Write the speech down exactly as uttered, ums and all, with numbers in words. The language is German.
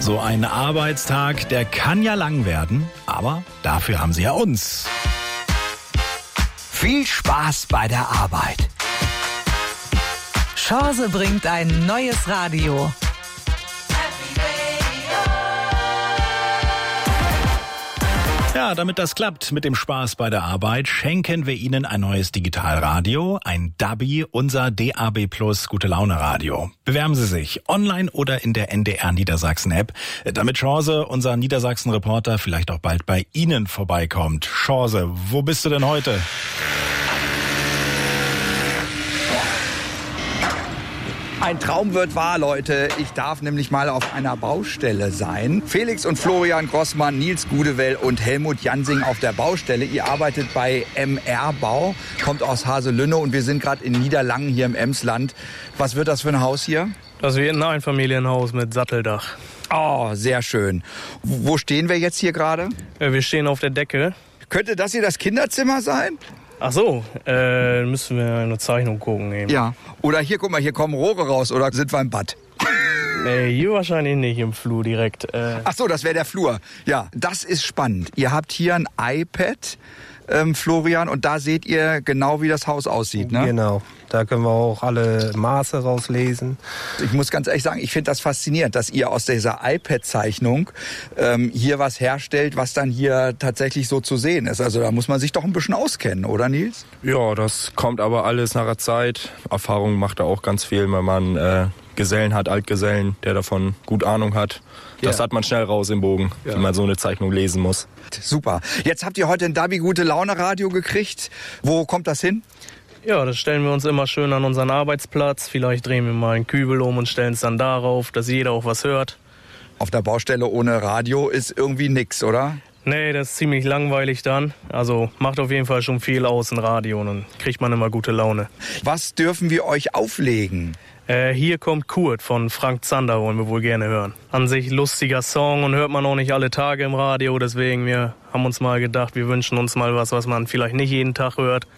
So ein Arbeitstag, der kann ja lang werden, aber dafür haben Sie ja uns. Viel Spaß bei der Arbeit. Chance bringt ein neues Radio. Ja, damit das klappt mit dem Spaß bei der Arbeit, schenken wir Ihnen ein neues Digitalradio, ein Dabi, unser D A B Plus Gute Laune Radio. Bewerben Sie sich online oder in der N D R Niedersachsen App, damit Chance, unser Niedersachsen-Reporter, vielleicht auch bald bei Ihnen vorbeikommt. Chance, wo bist du denn heute? Ein Traum wird wahr, Leute. Ich darf nämlich mal auf einer Baustelle sein. Felix und Florian Grossmann, Nils Gudewell und Helmut Jansing auf der Baustelle. Ihr arbeitet bei M R Bau, kommt aus Haselünne und wir sind gerade in Niederlangen hier im Emsland. Was wird das für ein Haus hier? Das wird ein Einfamilienhaus mit Satteldach. Oh, sehr schön. Wo stehen wir jetzt hier gerade? Wir stehen auf der Decke. Könnte das hier das Kinderzimmer sein? Ach so, äh, müssen wir eine Zeichnung gucken eben. Ja. Oder hier, guck mal, hier kommen Rohre raus. Oder sind wir im Bad? Nee, hier wahrscheinlich nicht im Flur direkt. Äh. Ach so, das wäre der Flur. Ja, das ist spannend. Ihr habt hier ein iPad, ähm, Florian, und da seht ihr genau, wie das Haus aussieht, ne? Genau. Da können wir auch alle Maße rauslesen. Ich muss ganz ehrlich sagen, ich finde das faszinierend, dass ihr aus dieser iPad-Zeichnung ähm, hier was herstellt, was dann hier tatsächlich so zu sehen ist. Also da muss man sich doch ein bisschen auskennen, oder Nils? Ja, das kommt aber alles nach der Zeit. Erfahrung macht da auch ganz viel, wenn man äh, Gesellen hat, Altgesellen, der davon gut Ahnung hat. Das Ja. hat man schnell raus im Bogen, Ja. wenn man so eine Zeichnung lesen muss. Super. Jetzt habt ihr heute ein Dabi Gute Laune Radio gekriegt. Wo kommt das hin? Ja, das stellen wir uns immer schön an unseren Arbeitsplatz. Vielleicht drehen wir mal einen Kübel um und stellen es dann darauf, dass jeder auch was hört. Auf der Baustelle ohne Radio ist irgendwie nix, oder? Nee, das ist ziemlich langweilig dann. Also macht auf jeden Fall schon viel aus, ein Radio, und dann kriegt man immer gute Laune. Was dürfen wir euch auflegen? Äh, hier kommt Kurt von Frank Zander, wollen wir wohl gerne hören. An sich lustiger Song und hört man auch nicht alle Tage im Radio, deswegen wir haben uns mal gedacht, wir wünschen uns mal was, was man vielleicht nicht jeden Tag hört.